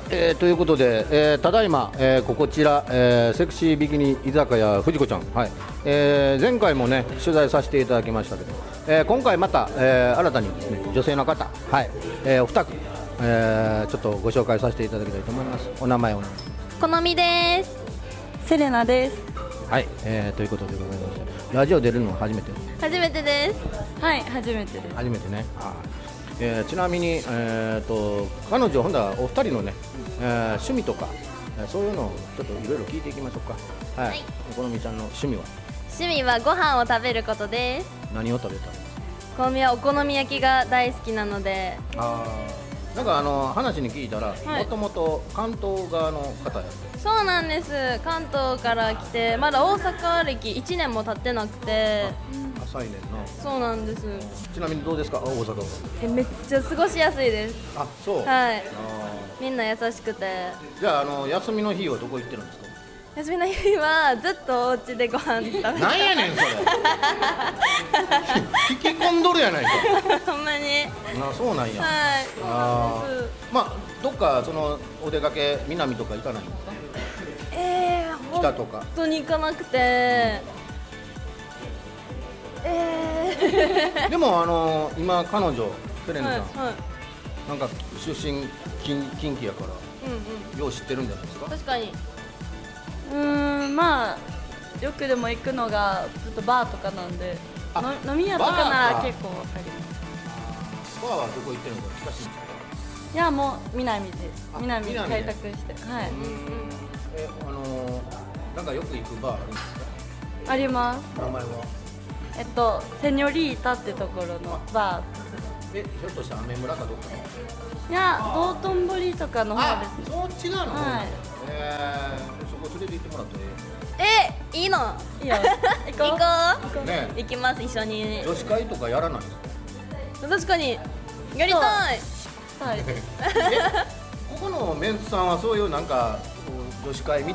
ということで、ただいま、こちら、セクシービキニ居酒屋藤子ちゃん、はい、前回もね取材させていただきましたけど、今回また、新たにですね女性の方、はい、お二組、ちょっとご紹介させていただきたいと思います。お名前を。 好みです。 セレナです。 はい、ということでございまして、ラジオ出るのは初めて。 初めてです。 はい、初めてです。 初めてね。ちなみに、彼女、ほんだらお二人のね、趣味とか、そういうのをちょっといろいろ聞いていきましょうか。はい。好みちゃんの趣味は？ 趣味はご飯を食べることです。 何を食べたの？ 好みはお好み焼きが大好きなので。 なんか話に聞いたら、もともと関東側の方や。 そうなんです。関東から来て、まだ大阪歴1年も経ってなくて。 浅いねんな。 そうなんです。 ちなみにどうですか、大阪は？ めっちゃ過ごしやすいです。 あ、そう。 はい。みんな優しくて。 じゃあ休みの日はどこ行ってるんですか？ 休みの日はずっとお家でご飯食べて。 なんやねんそれ。引き込んどるやないか。 ほんまに。 そうなんや。 はい。 まあどっかそのお出かけ南とか行かないんですか？北とか。 本当に行かなくて。 でも今彼女セレナさん、 はい、 なんか出身近畿やから、よう知ってるんじゃないですか？ 確かに。 まあよくでも行くのがちょっとバーとかなんで、飲み屋とかなら結構わかります。 バーはどこ行ってるのか近しいんですか？ いや、もう南です。南に開拓して、はい。 なんかよく行くバーあるんですか？ あります。 名前は？ セニョリータってところのバー。ひょっとしたらアメ村かどっか？ いや、道頓堀とかの方です。 そっち側の方？ はい。 そこ連れて行ってもらっていいの？ いいよ。行こう。 ね。 行きます、一緒に。 女子会とかやらないですか？ 確かにやりたい。 はい。 ここのメンツさんはそういうなんか女子会み